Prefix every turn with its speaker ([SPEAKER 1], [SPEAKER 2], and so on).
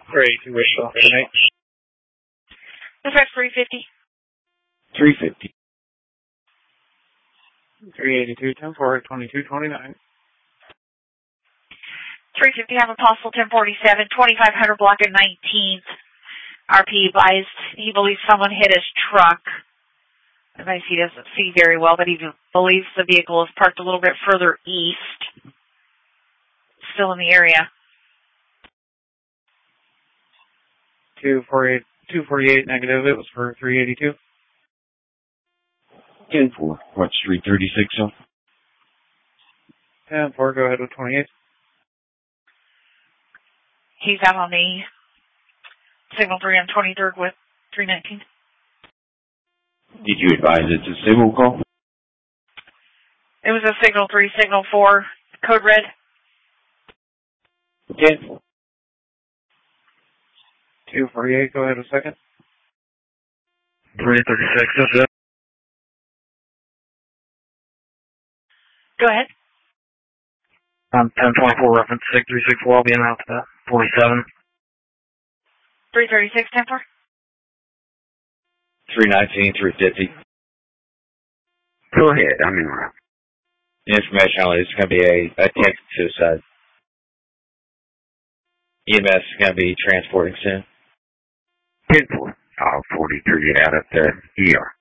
[SPEAKER 1] Great, you wish off tonight.
[SPEAKER 2] Dispatch 350.
[SPEAKER 3] 350.
[SPEAKER 1] 382, 10-4, 2229.
[SPEAKER 2] 350, have a possible 1047, 2500 block at 19th. RP advised he believes someone hit his truck. Advice he doesn't see very well, but he believes the vehicle is parked a little bit further east. Still in the area.
[SPEAKER 1] 248 negative, it was for 382.
[SPEAKER 3] 10-4. Watch 336 on.
[SPEAKER 1] 10-4, go ahead with 28.
[SPEAKER 2] He's out on the signal 3 on 23rd with 319.
[SPEAKER 3] Did you advise it's a signal call?
[SPEAKER 2] It was a signal 3, signal 4, code red.
[SPEAKER 3] 10-4.
[SPEAKER 1] 248, go ahead with second.
[SPEAKER 4] 336, that's it.
[SPEAKER 2] Go ahead.
[SPEAKER 4] 1024, reference 6364, I'll be in out to that. 47.
[SPEAKER 2] 336, 10-4.
[SPEAKER 3] 319, 350.
[SPEAKER 5] Go ahead, I'm in route.
[SPEAKER 3] Information on it is going to be a text suicide. EMS is going to be transporting soon.
[SPEAKER 5] 10-4. 43 out at the ER.